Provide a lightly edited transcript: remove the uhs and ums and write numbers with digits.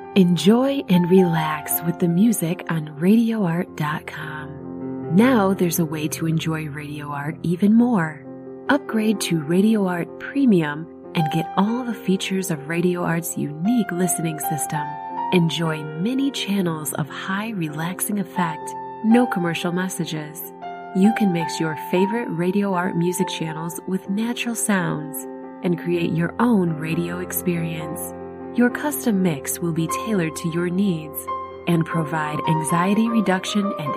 Enjoy and relax with the music on RadioArt.com. Now there's a way to enjoy Radio Art even more. Upgrade to Radio Art Premium and get all the features of Radio Art's unique listening system. Enjoy many channels of high relaxing effect, no commercial messages. You can mix your favorite Radio Art music channels with natural sounds and create your own radio experience. Your custom mix will be tailored to your needs and provide anxiety reduction and